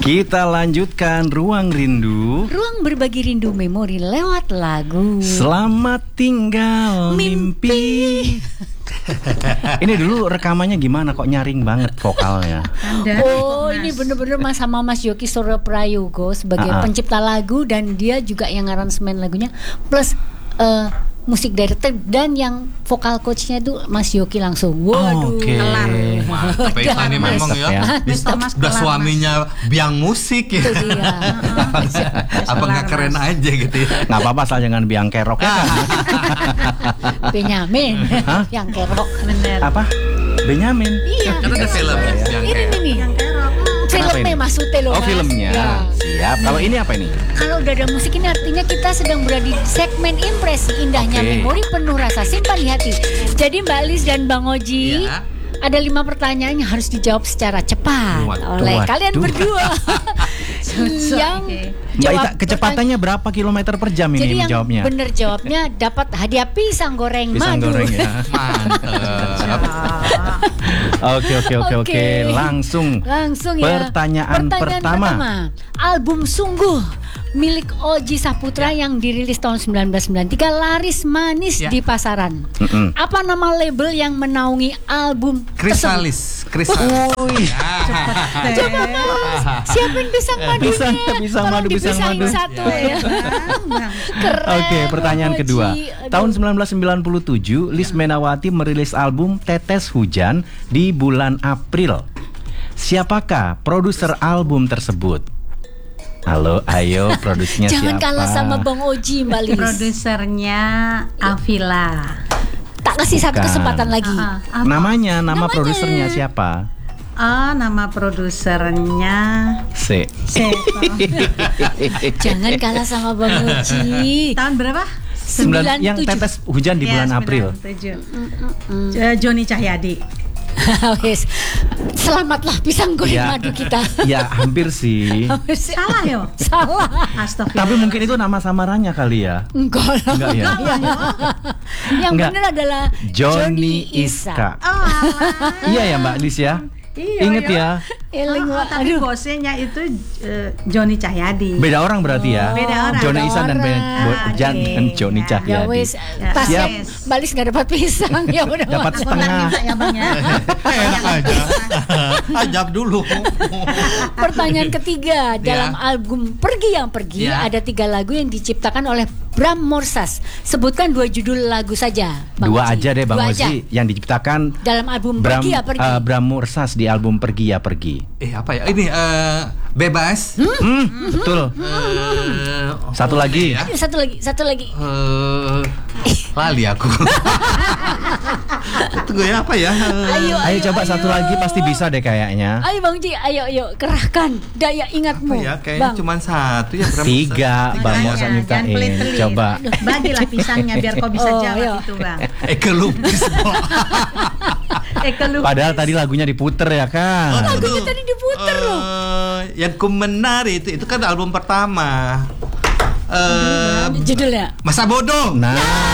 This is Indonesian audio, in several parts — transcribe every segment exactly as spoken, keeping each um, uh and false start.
Kita lanjutkan Ruang Rindu. Ruang berbagi rindu memori lewat lagu. Selamat tinggal mimpi. Ini dulu rekamannya gimana kok nyaring banget vokalnya? Oh, ini bener-bener mas sama Mas Yoki Soro Prayogo sebagai uh-uh. pencipta lagu, dan dia juga yang aransemen lagunya plus uh, musik director, dan yang vokal coachnya itu Mas Yoki langsung. Waduh, okay. kelar. Mantap ya, ini memang ya. Udah suaminya biang musik ya. Apa nggak keren aja gitu ya? Nggak apa-apa, asal jangan biang kerok ya kan? Benyamin, yang kerok. Bener. Apa? Benyamin? Iya. Kan ada film ya, biang Ini kerok. nih, yang kerok. Filmnya maksudnya loh. Oh, filmnya. Ya. Siap. Kalau ini apa ini? Kalau udah ada musik ini artinya kita sedang berada di segmen impresi indahnya okay. memori penuh rasa simpan di hati. Jadi Mbak Lis dan Bang Oji, ya, ada lima pertanyaan yang harus dijawab secara cepat waduh, oleh waduh. kalian berdua. Yang Mbak Ita, kecepatannya berapa kilometer per jam ini jadi yang menjawabnya? Bener jawabnya dapat hadiah pisang goreng pisang madu. Goreng ya. Mantap. Oke oke oke oke. Langsung. Langsung ya. Pertanyaan, Pertanyaan pertama. pertama. Album Sungguh milik Oji Saputra ya. yang dirilis tahun sembilan belas sembilan puluh tiga laris manis ya. di pasaran. Mm-mm. Apa nama label yang menaungi album Krisalis? Krisalis. Ya. Coba Mas, siapin pisang madunya. Pisang, pisang madu, pisang madu. Satu ya. Keren. Oke, pertanyaan Oji. kedua. Aduh. Tahun sembilan belas sembilan puluh tujuh, Lis Menawati merilis album Tetes Hujan di bulan April. Siapakah produser album tersebut? Halo, ayo produsernya siapa? Jangan kalah sama Bang Oji, Mbak Lis. Produsernya Avila. Tak kasih satu kesempatan lagi. Uh, Namanya, nama Namanya. produsernya siapa? Oh, nama produsernya C. C. Jangan kalah sama Bang Oji. Tahun berapa? Sembilan, yang Tetes Hujan di ya, bulan April. Uh, Joni Cahyadi. Wes, selamatlah pisang goreng ya, madu kita. Ya hampir sih. Hampir sih. Salah yo. Salah. Astagfirullah. Tapi mungkin itu nama samarannya kali ya. Enggak. Enggak ya. Yang benar adalah Johnny Iska. Oh, iya ya Mbak Lis ya. Iya, ingat iya. ya. Eling, oh, oh, tapi bosnya itu uh, Johnny Cahyadi. Beda orang berarti ya. Oh, beda orang. Johnny Isan dan Ben Jan okay. dan Johnny Cahyadi. Ya wes, pas siap. Mbak Lis nggak dapat pisang ya udah. Dapat setengah. Ya, enak aja. Ajak dulu. Pertanyaan ketiga, dalam ya. album Pergi Yang Pergi ya. ada tiga lagu yang diciptakan oleh Bram Morsas. Sebutkan dua judul lagu saja, Bang Dua Oji. aja deh Bang dua Oji aja. yang diciptakan dalam album Bram, Pergi Ya Pergi. Uh, Bram Morsas di album Pergi Ya Pergi. Eh apa ya? Ini uh, bebas. Hmm? Hmm, betul. Uh, satu oh, lagi. Ya. Satu lagi, satu lagi. Uh, lali aku. Tunggu ya apa ya? Uh, ayo, ayo, ayo coba ayo. satu lagi pasti bisa deh kayaknya. Ayo Bang Ji, ayo ayo kerahkan daya ingatmu. Apa ya? Kayaknya cuma satu ya. Tiga, Bang Morsas nyiptain. Coba. Bagilah pisangnya biar kau bisa oh, jawab yo. itu Bang. Eke lupis. Eke lupis. Padahal tadi lagunya diputer ya kan. Oh, lagunya tadi diputer uh, loh. Yang ku menari itu itu kan album pertama. Uh, Judulnya Masa Bodoh. Nah.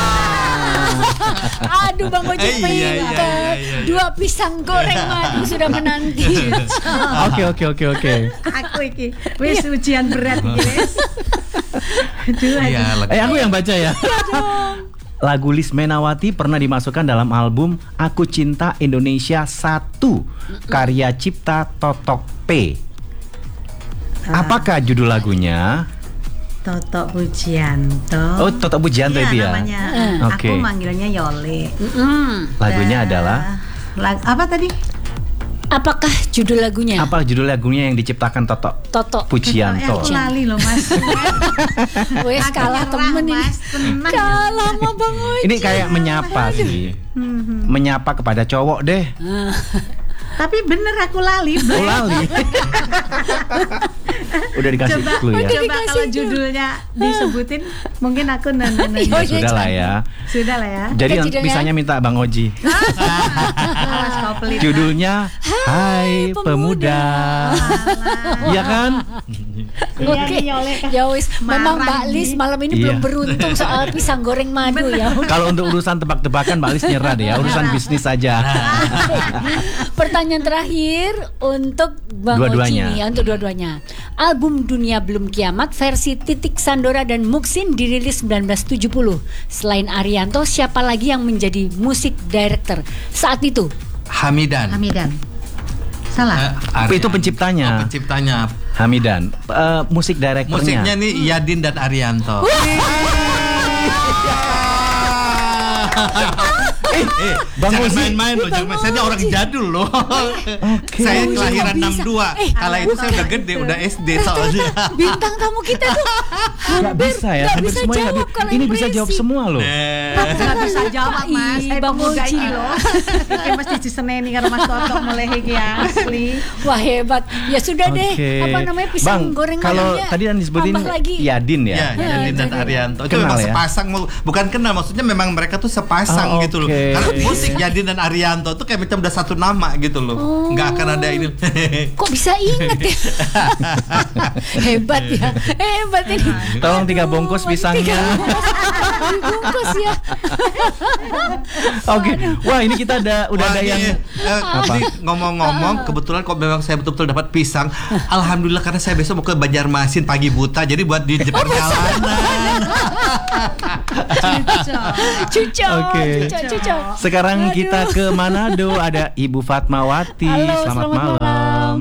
Aduh Bang Oji eh, pinter. Iya, iya, iya, iya. Dua pisang goreng madu sudah menanti. Oke oke oke oke. Aku iki wis ujian berat iki wis. Iya, eh aku yang baca ya. Lagu Lis Menawati pernah dimasukkan dalam album Aku Cinta Indonesia satu karya cipta Totok P. Apakah judul lagunya? Totok Pujianto. Oh, Totok Pujianto ya, itu ya. Namanya. Mm. Aku okay. manggilnya Yole. Mm. Lagunya da, adalah lag, apa tadi? Apakah judul lagunya? Apa judul lagunya yang diciptakan Totok? Totok Pujianto. Aku lali loh Mas. Wes kalah temen ini. Kalah sama Bang Oji. Ini kayak menyapa sih. Menyapa kepada cowok deh. Tapi bener aku lali. Oh, lali. Udah dikasih Coba, clue ya. coba kalau judulnya disebutin, mungkin aku nanya-nanya. Oh, iya, Sudah lah ya. Sudah lah ya. Jadi Oke, nanti judulnya? bisanya minta Bang Oji. Awas kau pelit. Judulnya Hai Pemuda. Iya kan? Iya, Oke, Nyolek. ya wis. Memang Marah Mbak Lis ini. malam ini Iya. belum beruntung soal pisang goreng madu ya. Kalau untuk urusan tebak-tebakan Mbak Lis nyerah deh ya. Urusan bisnis saja. Pertanyaan terakhir untuk Bang Dua-duanya. Oji nih, ya, untuk dua-duanya. Album Dunia Belum Kiamat versi Titik Sandora dan Muksin dirilis sembilan belas tujuh puluh. Selain Arianto, siapa lagi yang menjadi musik director saat itu? Hamidan. Hamidan. Salah. Eh, Arya. Itu penciptanya. Oh, penciptanya. Hamidan. Eh, musik direkturnya. Musiknya nih Yadin dan Arianto. Eh, eh, Bang jangan Ozi. main-main loh, jangan main. Saya ini orang jadul loh. Oke. Saya Bang Ozi kelahiran kok bisa? enam dua. Eh, Kala itu saya udah gede, udah S D soalnya. Bintang tamu kita tuh Nggak bisa ya. nggak Hampir bisa semuanya jawab nggak bi- kalau Ini yang bisa jawab berisik. semua loh. Eh, Nggak bisa jawab mas. Ih, Eh Bang pemuda Oji. ini loh. Iki mesti diseneni karo Mas Toto mulai iki ya asli. Wah hebat. Ya sudah deh. Oke. Apa namanya pisang Bang, goreng kalau madunya tadi yang disebutin tambah lagi. Yadin ya. Ya, Yadin dan Arianto itu Kenal memang ya? sepasang, mau- bukan kenal, maksudnya memang mereka tuh sepasang Oh, gitu loh. oke. Karena musik Yadin dan Arianto tuh kayak macam udah satu nama gitu loh. Oh. Nggak akan ada ini. Kok bisa inget ya? Hebat ya. Hebat ini. Tolong tiga bungkus Aduh, pisangnya. tiga bungkus ya. Oke. Wah, ini kita ada udah Wah, ada ini, yang eh, Apa? ini ngomong-ngomong, kebetulan kok memang saya betul-betul dapat pisang. Alhamdulillah, karena saya besok mau ke Banjarmasin pagi buta, jadi buat di di perjalanan. Cucok, Oke. cucok, cucok. Sekarang kita ke Manado, ada Ibu Fatmawati. Halo, selamat, selamat malam. malam.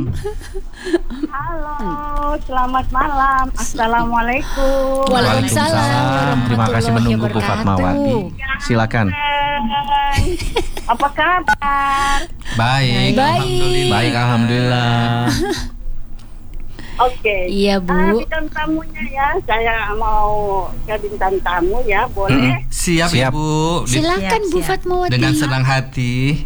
Halo, selamat malam. Assalamualaikum. Waalaikumsalam. Terima kasih menunggu Bu warahmatullahi Fatmawati. wabarakatuh. Silakan. Apa kabar? Baik, Baik. alhamdulillah. Baik, alhamdulillah. Oke. Iya, Bu. Ah, bintang tamunya ya, saya mau ke bintang tamu ya, boleh? Siap, Siap. Ibu. Di- Silakan Siap, Bu siap. Fatmawati. dengan senang hati.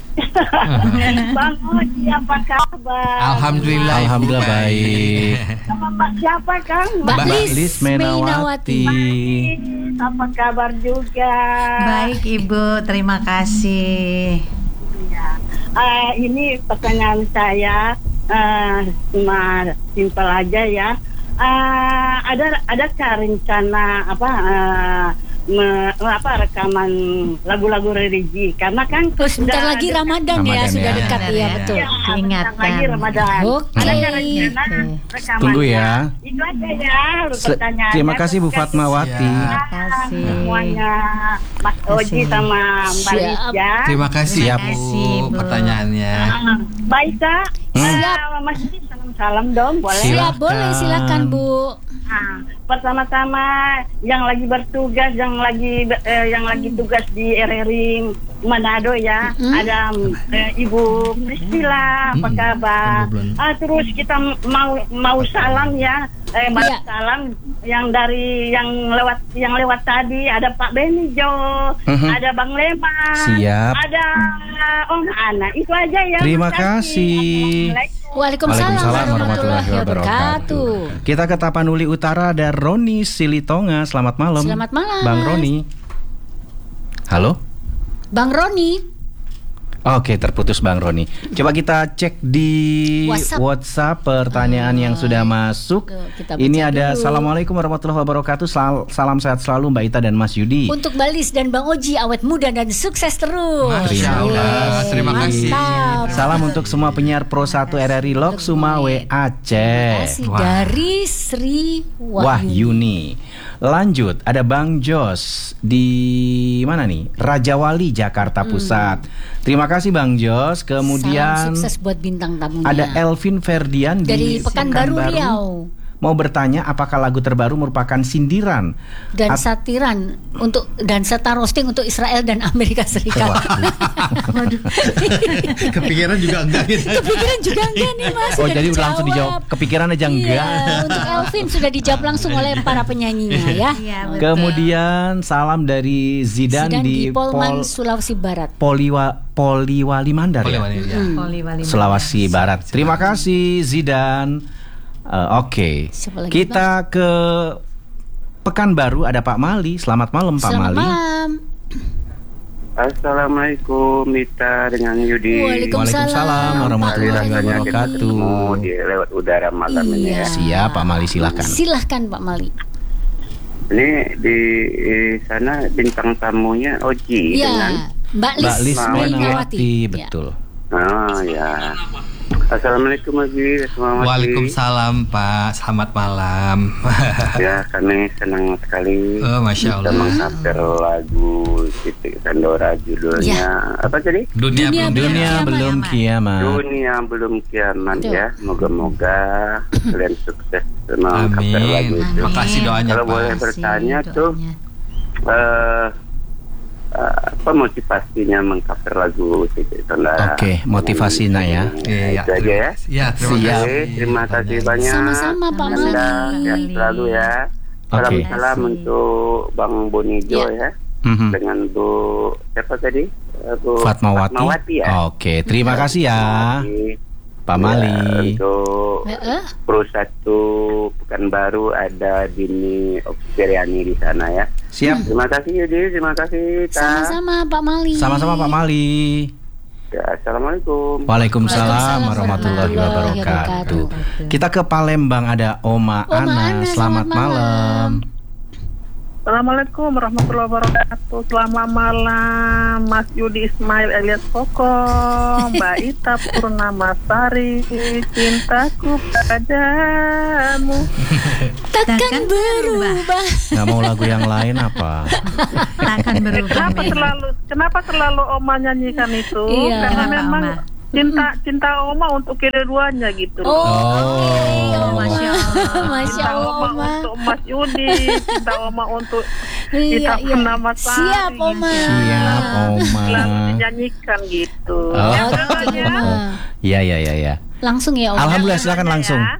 Bang Oji, apa kabar? Alhamdulillah. Ibu, Alhamdulillah baik. Sama Mbak siapa Kang? Mbak Mbak Lis Lis Menawati. Apa kabar juga? Baik Ibu, terima kasih. Ya. Ah, ini pertanyaan saya uh, cuma simpel aja ya. Ah, ada adakah rencana apa uh, me, apa rekaman lagu-lagu religi? Karena kan Oh, sebentar sudah lagi ada- Ramadan, ya, Ramadan sudah ya. dekat Benar ya, ya. betul. Ya, bentar Ingatkan. lagi Ramadan. Oke. Adakah rencana Oke. rekamannya? Tunggu ya. Itu aja ya Se- pertanyaannya. Terima kasih Bu Terima Fatmawati. Siap. Terima kasih. semuanya Mas Oji sama Mbak Lis Siap. ya. Terima kasih, Siap. Bu, Terima kasih, Bu. pertanyaannya. Ah, baik Kak. Hmm. Siap. Eh, Mas Lis, salam-salam dong, boleh? Siap. Siap, boleh silakan Bu. Ah, pertama-tama yang lagi bertugas, yang lagi eh, yang lagi tugas di R R I Manado ya, Mm-hmm. ada eh, Ibu Priscilla, apa Mm-mm. kabar? Belum. Ah, terus kita mau mau salam ya, eh, balas Iya. salam yang dari yang lewat yang lewat tadi ada Pak Benijo, Mhm. ada Bang Leman, Siap. ada Om Ana, itu aja ya. Terima Makasih. kasih. Assalamualaikum. Waalaikumsalam warahmatullahi wabarakatuh. Kita ke Tapanuli Utara, ada Roni Silitonga. Selamat malam. Selamat malam, Bang Mas. Roni. Halo. Bang Roni. Oke, terputus Bang Roni. Coba kita cek di WhatsApp. WhatsApp pertanyaan yang sudah masuk. Ke- kita baca Ini ada dulu. Assalamualaikum warahmatullahi wabarakatuh. Sal- Salam sehat selalu Mbak Ita dan Mas Yudi. Untuk Mbak Lis dan Bang Oji, awet muda dan sukses terus. Masya Allah, terima kasih. Mantap. Salam untuk semua penyiar Pro satu R R I Lok Sumawe Terima Aceh. kasih. Wah. Dari Sri Wahyuni. Wahyuni. Lanjut, ada Bang Jos di mana nih? Raja Wali, Jakarta Pusat. Terima kasih Bang Jos. Kemudian Salam sukses buat bintang tamunya. ada Elvin Ferdian dari di Pekanbaru Riau. Mau bertanya apakah lagu terbaru merupakan sindiran Dan At- satiran untuk dan serta roasting untuk Israel dan Amerika Serikat. Waduh. Kepikiran juga enggak gitu. Kepikiran juga enggak nih Mas? Oh, Sudah jadi udah langsung dijawab. Kepikiran aja enggak. Iya, untuk Elvin sudah dijawab langsung oleh para penyanyinya ya. Iya, betul. Kemudian salam dari Zidan, Zidan di, di Polman, Pol Sulawesi Barat. Poliwa Poliwali Mandar ya. Boleh, boleh, ya. Hmm. Poli wali Sulawesi Barat. Terima kasih Zidan. Uh, Oke, okay. Kita Bang? ke Pekanbaru, ada Pak Mali. Selamat malam Pak Selamat Mali. malam. Assalamualaikum Mita dengan Yudi. Waalaikumsalam warahmatullahi wabarakatuh. Di lewat udara malam iya. ini ya. Siap Pak Mali, silahkan. Silahkan Pak Mali. Ini di, di sana bintang tamunya Oji ya, dengan Mbak Lis, Mbak Lis Mainawati, ya. betul. Oh ya. Assalamualaikum Oji. Waalaikumsalam Pak, selamat malam. Ya, kami senang sekali. Oh, Masya Allah. Kita mengcover lagu Titik Sandora judulnya ya. apa tadi? Dunia, Dunia belum Dunia kiamat. belum kiamat. Dunia belum kiamat Betul. ya. Moga-moga kalian sukses mengcover lagu Amin. itu. Makasih doanya Kalau Pak. boleh bertanya tuh eh Uh, apa motivasinya mengcover lagu Titik Sandora? Oke, motivasinya ya. Iya, Itu aja ya. Ya, terima Siap. kasih. Oke, terima kasih banyak. Sama-sama Pak Anda Mali. sehat selalu ya. Oke. Salam-salam untuk Bang Bonijo Ya. ya. Mhm. Dengan Bu siapa tadi? Uh, Bu Fatmawati. Fatmawati ya. Oke, terima kasih ya Fatmawati. Pak Ya, Mali. untuk Heeh. Pro satu Pekanbaru ada Dini Oksiriani di sana ya. Siap. Terima kasih Yudi, terima kasih Ta. Sama-sama Pak Mali. Sama-sama Pak Mali. Ya, Assalamualaikum. Waalaikumsalam Waalaikumsalam warahmatullahi warahmatullahi wabarakatuh. wabarakatuh. Kita ke Palembang, ada Oma, Oma Ana. Ana, Selamat selamat malam. malam. Assalamualaikum warahmatullahi wabarakatuh. Selamat malam Mas Yudi Ismail alias Koko, Mbak Ita Purnamasari, cintaku padamu Takkan berubah. Nggak mau lagu yang lain apa? Takkan berubah. Kenapa terlalu kenapa terlalu Oma nyanyikan itu? Iya. Karena Kenapa, memang Oma? cinta cinta Oma untuk kedua-duanya gitu. Oh, Oh. oke, Masya Allah. Masya Cinta Allah, Oma Oma. untuk Mas Yudi, cinta Oma untuk Iya, Ita iya. Purnamasari. Siap, Oma. Siap, Oma. Selalu dinyanyikan gitu. Oh. Ya, Oke, makanya. Oma. Iya, iya, iya, iya. Langsung ya, Oma. Alhamdulillah, silakan langsung. Ya.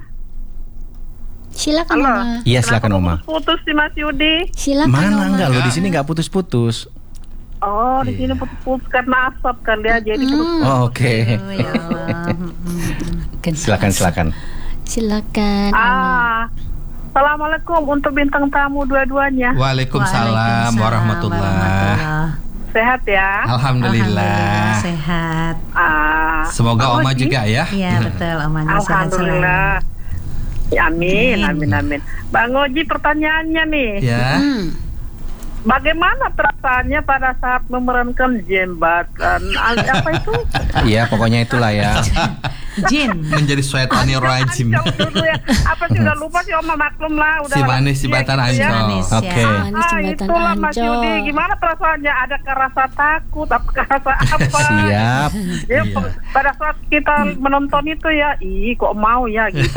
Silakan, Halo. Oma. Iya, silakan Kenapa Oma. putus sih Mas Yudi? Silakan, Mana Oma. enggak lo di sini nggak putus-putus. Oh, di sini putus-putus karena asap kali ya, jadi putus. Hmm. Oh, Oke. Oh, ya Allah. Silakan, silakan. Silakan, Oma. Ah, Assalamualaikum untuk bintang tamu dua-duanya. Waalaikumsalam warahmatullahi. Sehat ya? Alhamdulillah. Sehat. Ah, Semoga Bang Oma Oji? juga ya. Iya betul, omanya sehat selalu. Alhamdulillah. Ya, amin, amin, amin. Bang Oji, pertanyaannya nih. Ya. Hmm. Bagaimana perasaannya pada saat memerankan jembatan? Ah, Apa itu? Iya, pokoknya itulah ya. Jin. Menjadi syaitanir rajim. Ancam dulu ya. Apa sih udah lupa sih Oma, maklum lah. Udah Si manis si ya, batan gitu ya. ancol. Manis, ya. Oke. Manis Ah, jembatan itulah Mas Ancol. Yudi. Gimana perasaannya? Adakah rasa takut? Apakah rasa apa? Siap. Ya, Iya. pada saat kita menonton itu ya, ih kok mau ya gitu.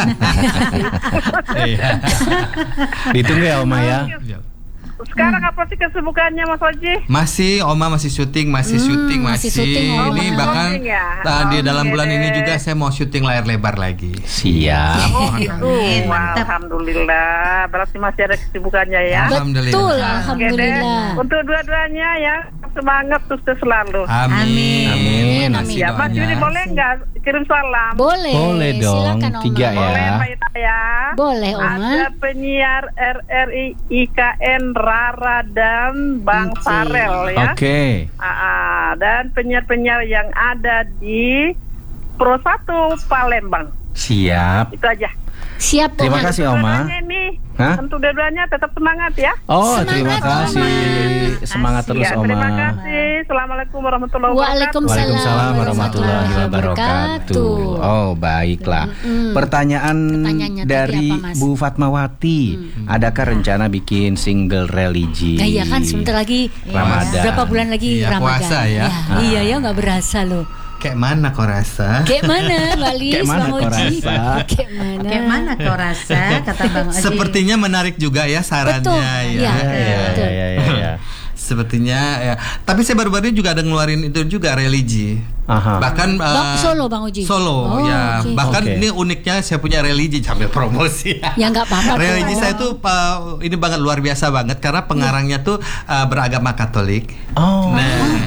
Iya. Ditunggu ya Oma ya. Sekarang apa sih kesibukannya Mas Oji? Masih Oma masih syuting, masih Hmm, syuting, masih masih. syuting, Oma. Ini bahkan Syuting ya? uh, di dalam Oke bulan ini deh. juga saya mau syuting layar lebar lagi. Siap. Oh gitu. Amin, Wah, mantap. Alhamdulillah. Berarti masih ada kesibukannya ya. Alhamdulillah. Betul, Oke deh. alhamdulillah. Untuk dua-duanya ya, semangat sukses selalu. Amin. Amin. Masih Ya, Mas Yudi doanya. boleh nggak kirim salam? Boleh. Boleh dong, Silakan, Oma. tiga ya. Boleh Mbak Ita ya. Boleh, Oma. Ada penyiar R R I I K N Rara dan Bang Oke. Farel ya. Oke. Ah, ah, dan penyiar-penyiar yang ada di Pro satu Palembang. Siap. Itu aja. Siap, Terima Oma. kasih Oma. Dua-duanya nih, Hah? untuk dua-duanya tetap semangat ya. Oh, Semangat, terima Oma. kasih. Semangat terus Ya, terima Oma. kasih. Assalamualaikum warahmatullahi wabarakatuh. Waalaikumsalam. Waalaikumsalam warahmatullahi wabarakatuh. Oh, baiklah. Mm-mm. Pertanyaan Pertanyaannya tadi dari apa, Mas? Bu Fatmawati. Adakah rencana bikin single religi? Nah, iya kan sebentar lagi Ramadan. berapa bulan lagi Iya, Ramadan. puasa ya. Ya, Iya ya nggak berasa loh. Kayak mana kau rasa? Kayak mana Mbak Lis, Kayak mana Bang kau Oji? rasa? Kayak mana? Kayak mana kau rasa kata Bang Oji? Sepertinya menarik juga ya sarannya Betul, ya. iya. Ya, ya, Betul. ya, ya, ya. Sepertinya ya. Tapi saya baru-baru ini juga ada ngeluarin itu juga religi. Aha. Bahkan Bang, eh, solo, Bang Oji? Solo Oh, ya. oke. Bahkan Oke. ini uniknya saya punya religi sambil promosi. Ya nggak apa-apa. Religi dong. saya tuh uh, ini banget luar biasa banget karena pengarangnya tuh uh, beragama Katolik. Oh. Nah,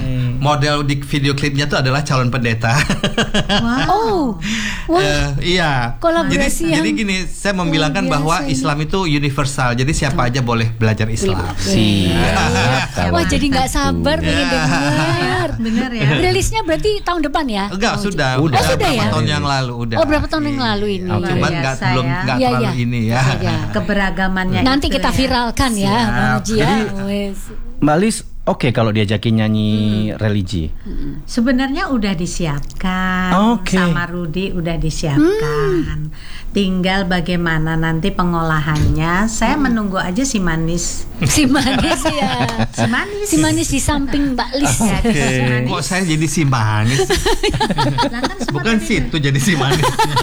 model di video klipnya tuh adalah calon pendeta. Wow. Oh, wah. Uh, iya. Kolaborasi jadi, yang jadi gini, saya membilangkan bahwa ini. Islam itu universal. Jadi siapa aja boleh belajar Islam. Siap. Wah, jadi nggak sabar pengen dengar. Bener ya. Rilisnya berarti tahun depan ya? Enggak, oh, sudah. Udah, udah oh, sudah berapa ya? tahun yang lalu udah. Oh, berapa tahun yang lalu ini? Oh, cuman nggak Biasa belum ya. nggak Iya, terlalu iya. ini ya. Iya. Keberagamannya Nanti itu kita ya. viralkan ya, Bang Uji ya. Wes. Mbak Lis, oke kalau diajakin nyanyi hmm. religi. Sebenarnya udah disiapkan, okay. sama Rudi udah disiapkan. Hmm. Tinggal bagaimana nanti pengolahannya. Saya hmm. menunggu aja si manis. Si manis ya. Si manis. Si manis di samping Mbak Lis. Oke. Okay. Si kok saya jadi si manis? Nah, kan bukan situ jadi si manis.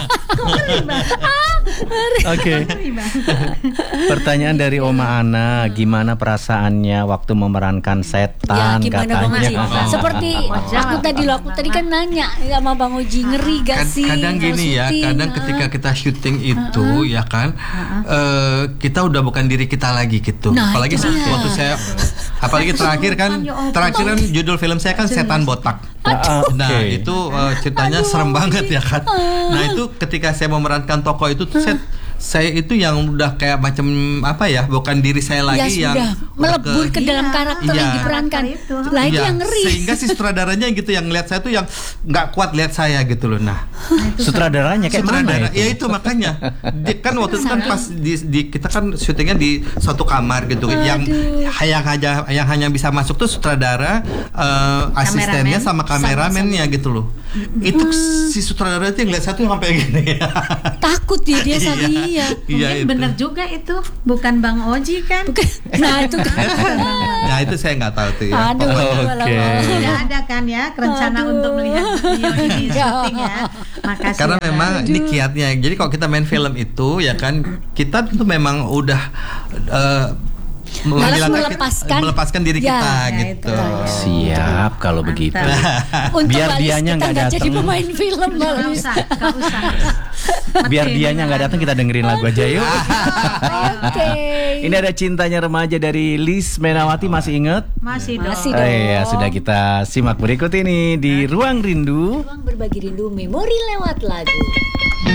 Oke. Pertanyaan dari Oma Ana, gimana perasaannya waktu memerankan setan ya, gimana katanya? Bang Uji? Seperti aku tadi loh, aku tadi kan nanya sama Bang Uji, ngeri gak sih? Kadang gini ya, kadang ketika kita syuting itu uh-uh. ya kan, uh-uh. uh, kita udah bukan diri kita lagi gitu. Nah, apalagi waktu ya. saya, apalagi terakhir kan, terakhir kan judul film saya kan Setan Botak. Aduh. Nah okay. itu uh, ceritanya Aduh, serem banget ya kan. Uh. Nah itu ketika saya memerankan tokoh itu tuh saya saya itu yang udah kayak macam apa ya, bukan diri saya lagi ya, yang melebur ke, ke dalam karakter iya, yang diperankan itu. Lah itu iya, yang ngeri. Sehingga si sutradaranya gitu yang ngeliat saya tuh yang nggak kuat lihat saya gitu loh. Nah, nah sutradaranya kayak sutradara, mana itu? Ya itu makanya di, kan waktu itu kan pas di, di kita kan syutingnya di suatu kamar gitu. Aduh. Yang yang hanya yang hanya bisa masuk tuh sutradara, uh, asistennya sama kameramennya gitu loh. Hmm. Itu si sutradara itu yang ngeliat saya tuh sampai gini. Takut dia dia sakit. Iya, mungkin benar juga itu, bukan Bang Oji kan? Bukan. Nah itu kan. Nah itu saya nggak tahu tuh ya. Aduh, okay. Tidak ada kan ya rencana Aduh. Untuk melihat video ini syuting ya. Makasih. Karena ya. memang Aduh. Ini kiatnya. Jadi kalau kita main film itu ya kan, kita tuh memang udah uh, melepaskan melepaskan diri ya, kita ya, gitu. Itu. Siap kalau Mantap. Begitu. Biar dianya nggak datang. Jadi pemain film nggak usah, nggak usah. Biar dianya nggak datang, kita dengerin lagu aja yuk. Okay. Ini ada Cintanya Remaja dari Lis Menawati, masih inget? Masih dong. Masih dong. Oh, iya, sudah kita simak berikut ini di Ruang Rindu. Ruang Berbagi Rindu, memori lewat lagu.